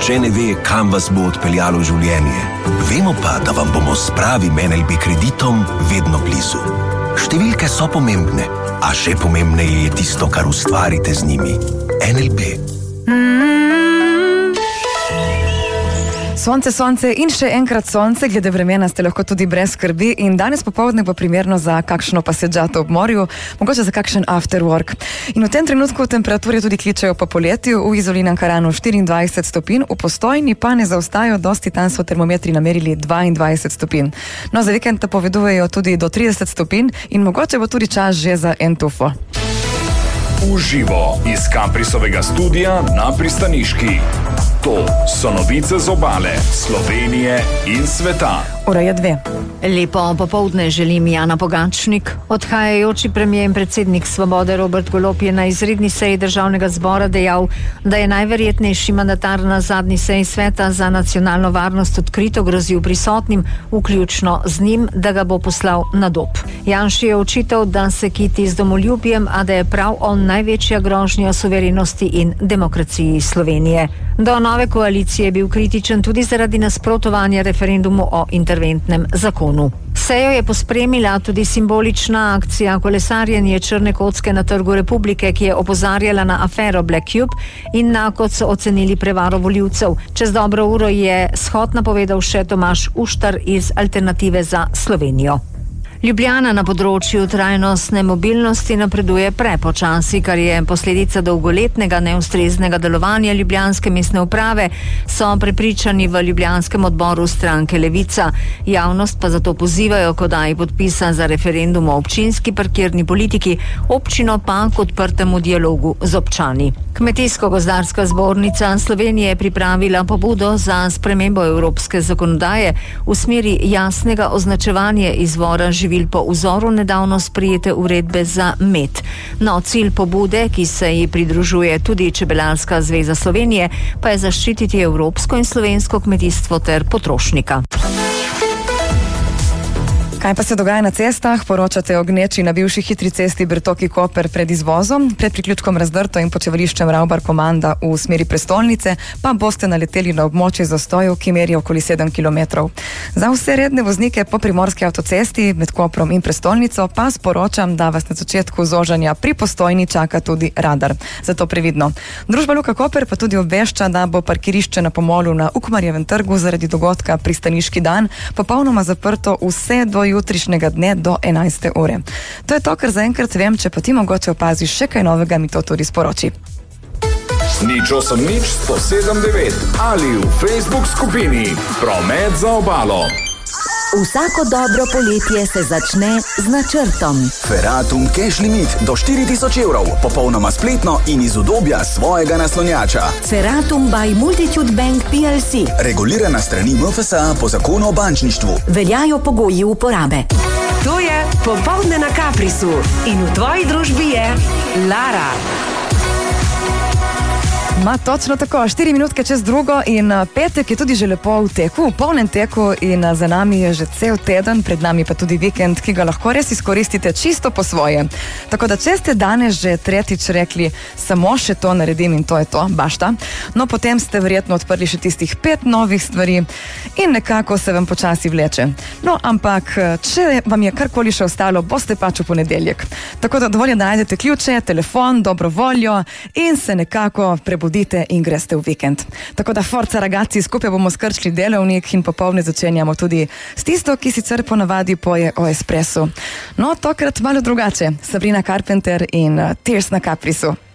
Nihče ne ve, kam vas bo odpeljalo življenje. Vemo pa, da vam bomo s pravim NLB kreditom vedno blizu. Številke so pomembne, a še pomembneje je tisto, kar ustvarite z njimi. NLB. Sonce in še enkrat sonce, glede vremena ste lahko tudi brez skrbi in danes popoldne bo primerno za kakšno paseđato ob morju, mogoče za kakšen after work. In v tem trenutku temperature tudi kličejo po poletju, v Izoli in Ankaranu 24 stopinj, v Postojni pa ne zaostajajo dosti, tam so termometri namerili 22 stopinj. No, za vikend napovedujejo tudi do 30 stopinj in mogoče bo tudi čas že za en tufo. Uživo iz Kaprisovega studia na Pristaniški. To so novice z obale, Slovenije in sveta. Ura je 2. Lepo popoldne želim Jana Pogačnik. Odhajajoči premijer in predsednik Svobode Robert Golob je na izredni seji državnega zbora dejal, da je najverjetnejši mandatar na zadnji seji sveta za nacionalno varnost odkrito grozil prisotnim, vključno z njim, da ga bo poslal na Dob. Janši je očital, da se kiti z domoljubjem, a da je prav on največja grožnja suverenosti in demokraciji Slovenije. Do nove koalicije je bil kritičen tudi zaradi nasprotovanja referendumu o interventnem zakonu. Sejo je pospremila tudi simbolična akcija kolesarjenje črne kocke na Trgu Republike, ki je opozarjala na afero Black Cube in na, kot so ocenili, prevaro volivcev. Čez dobro uro je shod napovedal še Tomaž Uštar iz Alternative za Slovenijo. Ljubljana na področju trajnostne mobilnosti napreduje prepočasi, kar je posledica dolgoletnega neustreznega delovanja ljubljanske mestne uprave, so prepričani v ljubljanskem odboru stranke Levica. Javnost pa zato pozivajo k oddaji podpisa za referendum o občinski parkirni politiki, občino pa k odprtemu dialogu z občani. Kmetijsko-gozdarska zbornica Slovenije je pripravila pobudo za spremembo evropske zakonodaje v smeri jasnega označevanja izvora živil po vzoru nedavno sprejete uredbe za med. No, cilj pobude, ki se ji pridružuje tudi Čebelarska zveza Slovenije, pa je zaščititi evropsko in slovensko kmetijstvo ter potrošnika. Kaj pa se dogaja na cestah? Poročate o gneči na bivši hitri cesti Bertoki-Koper pred izvozom, pred priključkom Razdrto in počivališčem Ravbar-Komanda v smeri prestolnice, pa boste naleteli na območje zastojev, ki meri okoli 7 km. Za vse redne voznike po primorski avtocesti med Koprom in prestolnico pa sporočam, da vas na začetku zožanja pri Postojni čaka tudi radar. Zato previdno. Družba Luka Koper pa tudi obvešča, da bo parkirišče na Pomolu na Ukmarjevem trgu zaradi dogodka Pristaniški dan popolnoma zaprto vse do jutrišnjega dne do 11. ure. To je to, kar zaenkrat vem, če pa ti mogoče opaziš še kaj novega, mi to tudi sporoči. Nič 8 nič 107 9 ali v Facebook skupini Promet za obalo. Vsako dobro poletje se začne z načrtom. Ferratum Cash Limit do 4000 evrov, popolnoma spletno in iz udobja svojega naslonjača. Ferratum by Multitude Bank PLC. Regulirana strani MFSA po zakonu o bančništvu. Veljajo pogoji uporabe. To je Popoldne na Kaprisu in v tvoji družbi je Lara. Ma točno tako, 4 minutke čez drugo in petek je tudi že lepo v teku, v polnem teku in za nami je že cel teden, pred nami pa tudi vikend, ki ga lahko res izkoristite čisto po svoje. Tako da če ste danes že tretjič rekli, samo še to naredim in to je to, bašta, no potem ste verjetno odprli še tistih 5 novih stvari in nekako se vam počasi vleče. No, ampak če vam je karkoli še ostalo, boste pač v ponedeljek. Tako da dovolj, da najdete ključe, telefon, dobro voljo in se nekako prebudite in greste v vikend. Tako da forca ragazzi, skupaj bomo skrčili delovnik in popoldne začenjamo tudi s tisto, ki sicer ponavadi poje o espresu. No, tokrat malo drugače. Sabrina Carpenter in Tears na Kaprisu.